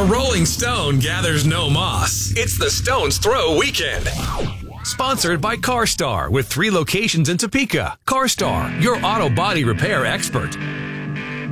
A rolling stone gathers no moss. It's the Stone's Throw Weekend. Sponsored by CarStar with 3 locations in Topeka. CarStar, your auto body repair expert.